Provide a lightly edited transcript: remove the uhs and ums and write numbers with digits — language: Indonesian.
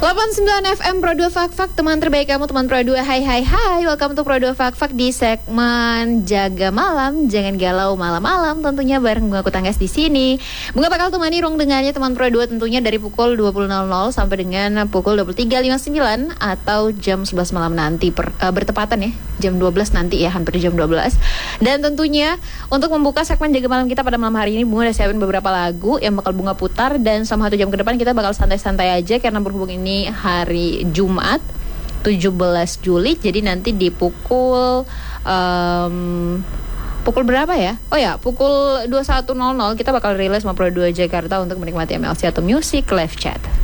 89 FM Pro 2 Fak teman terbaik kamu, teman Pro 2. Hai. Welcome to Pro 2 Fak di segmen Jaga Malam. Jangan galau malam-malam, tentunya bareng Bunga Kutanggas di sini. Bunga bakal temani rung dengannya teman Pro 2 tentunya dari pukul 20.00 sampai dengan pukul 23.59 atau jam 11 malam nanti bertepatan ya, jam 12 nanti ya, hampir jam 12. Dan tentunya untuk membuka segmen Jaga Malam kita pada malam hari ini, Bunga udah siapin beberapa lagu yang bakal Bunga putar, dan selama 1 jam ke depan kita bakal santai-santai aja karena berhubung ini hari Jumat 17 Juli. Jadi nanti di pukul berapa ya? Oh ya, pukul 21.00 kita bakal rilis sama Pro 2 Jakarta untuk menikmati MLC atau Music Live Chat.